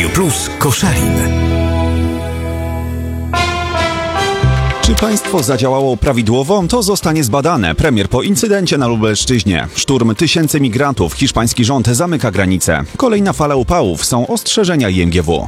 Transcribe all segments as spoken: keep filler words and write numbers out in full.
Plus Koszalin. Czy państwo zadziałało prawidłowo? To zostanie zbadane. Premier po incydencie na Lubelszczyźnie. Szturm tysięcy migrantów. Hiszpański rząd zamyka granice. Kolejna fala upałów. Są ostrzeżenia I M G W.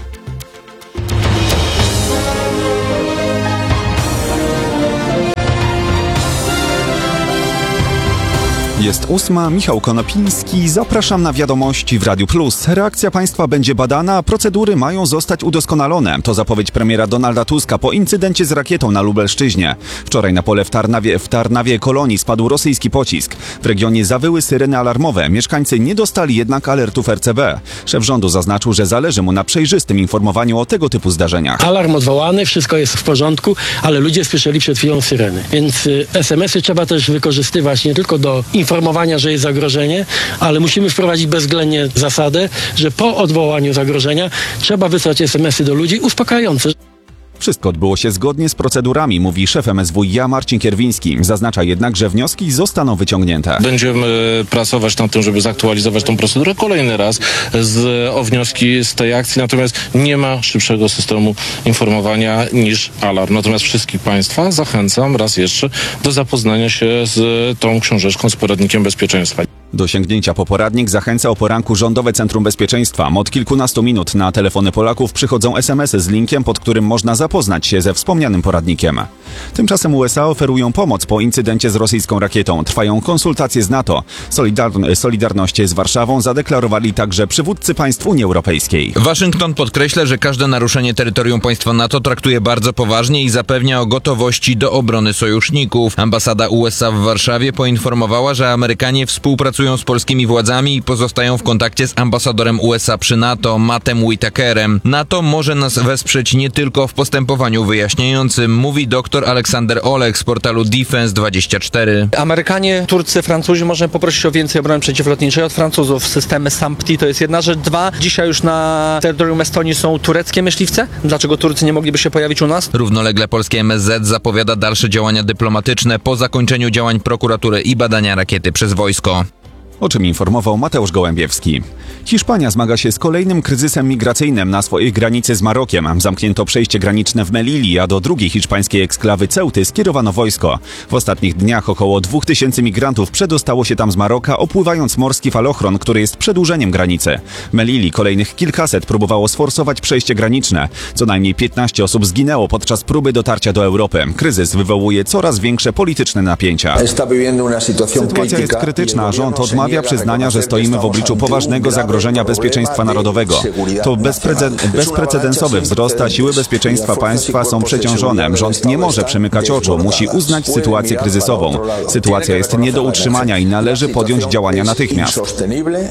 Jest ósma, Michał Konopiński. Zapraszam na wiadomości w Radiu Plus. Reakcja państwa będzie badana, a procedury mają zostać udoskonalone. To zapowiedź premiera Donalda Tuska po incydencie z rakietą na Lubelszczyźnie. Wczoraj na pole w Tarnawie, w Tarnawie Kolonii spadł rosyjski pocisk. W regionie zawyły syreny alarmowe. Mieszkańcy nie dostali jednak alertów R C B. Szef rządu zaznaczył, że zależy mu na przejrzystym informowaniu o tego typu zdarzeniach. Alarm odwołany, wszystko jest w porządku, ale ludzie słyszeli przed chwilą syreny. Więc y, es em esy trzeba też wykorzystywać nie tylko do informacji, informowania, że jest zagrożenie, ale musimy wprowadzić bezwzględnie zasadę, że po odwołaniu zagrożenia trzeba wysłać es em esy do ludzi uspokajające. Wszystko odbyło się zgodnie z procedurami, mówi szef M S W i A Marcin Kierwiński. Zaznacza jednak, że wnioski zostaną wyciągnięte. Będziemy pracować nad tym, żeby zaktualizować tą procedurę kolejny raz z, o wnioski z tej akcji, natomiast nie ma szybszego systemu informowania niż alarm. Natomiast wszystkich państwa zachęcam raz jeszcze do zapoznania się z tą książeczką, z poradnikiem bezpieczeństwa. Do sięgnięcia po poradnik zachęca o poranku Rządowe Centrum Bezpieczeństwa. Od kilkunastu minut na telefony Polaków przychodzą es em esy z linkiem, pod którym można zapoznać się ze wspomnianym poradnikiem. Tymczasem U S A oferują pomoc po incydencie z rosyjską rakietą. Trwają konsultacje z NATO. Solidar- Solidarność z Warszawą zadeklarowali także przywódcy państw Unii Europejskiej. Waszyngton podkreśla, że każde naruszenie terytorium państwa NATO traktuje bardzo poważnie i zapewnia o gotowości do obrony sojuszników. Ambasada U S A w Warszawie poinformowała, że Amerykanie współpracują z polskimi władzami i pozostają w kontakcie z ambasadorem U S A przy NATO, Mattem Whitakerem. NATO może nas wesprzeć nie tylko w postępowaniu wyjaśniającym, mówi dr Aleksander Olech z portalu Defense dwadzieścia cztery. Amerykanie, Turcy, Francuzi możemy poprosić o więcej obrony przeciwlotniczej od Francuzów. Systemy SAMPTI to jest jedna rzecz. Dwa, dzisiaj już na terytorium Estonii są tureckie myśliwce. Dlaczego Turcy nie mogliby się pojawić u nas? Równolegle polskie M S Z zapowiada dalsze działania dyplomatyczne po zakończeniu działań prokuratury i badania rakiety przez wojsko. O czym informował Mateusz Gołębiewski. Hiszpania zmaga się z kolejnym kryzysem migracyjnym na swojej granicy z Marokiem. Zamknięto przejście graniczne w Melilli, a do drugiej hiszpańskiej eksklawy Ceuty skierowano wojsko. W ostatnich dniach około dwóch tysięcy migrantów przedostało się tam z Maroka, opływając morski falochron, który jest przedłużeniem granicy. W Melilli kolejnych kilkaset próbowało sforsować przejście graniczne. Co najmniej piętnaście osób zginęło podczas próby dotarcia do Europy. Kryzys wywołuje coraz większe polityczne napięcia. Sytuacja jest krytyczna, rząd odmawia przyznania, że stoimy w obliczu poważnego zagrożenia bezpieczeństwa narodowego. To bezprece- bezprecedensowy wzrost, a siły bezpieczeństwa państwa są przeciążone. Rząd nie może przymykać oczu, musi uznać sytuację kryzysową. Sytuacja jest nie do utrzymania i należy podjąć działania natychmiast,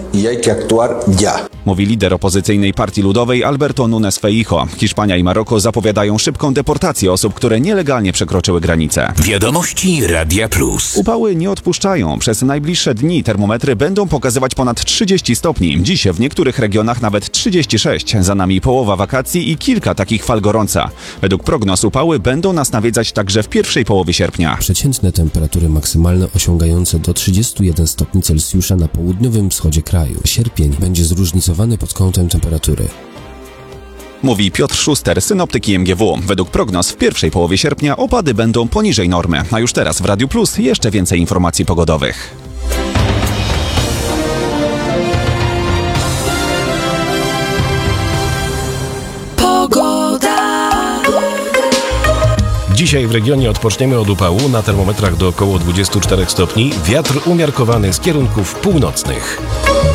mówi lider opozycyjnej Partii Ludowej Alberto Núñez Feijóo. Hiszpania i Maroko zapowiadają szybką deportację osób, które nielegalnie przekroczyły granicę. Wiadomości Radia Plus. Upały nie odpuszczają. Przez najbliższe dni termometry będą pokazywać ponad trzydzieści stopni. Dziś w niektórych regionach nawet trzydzieści sześć. Za nami połowa wakacji i kilka takich fal gorąca. Według prognoz upały będą nas nawiedzać także w pierwszej połowie sierpnia. Przeciętne temperatury maksymalne osiągające do trzydziestu jeden stopni Celsjusza na południowym wschodzie kraju. Sierpień będzie zróżnicowany pod kątem temperatury. Mówi Piotr Szuster, synoptyk I M G W. Według prognoz w pierwszej połowie sierpnia opady będą poniżej normy. A już teraz w Radiu Plus jeszcze więcej informacji pogodowych. Dzisiaj w regionie odpoczniemy od upału, na termometrach do około dwudziestu czterech stopni, wiatr umiarkowany z kierunków północnych.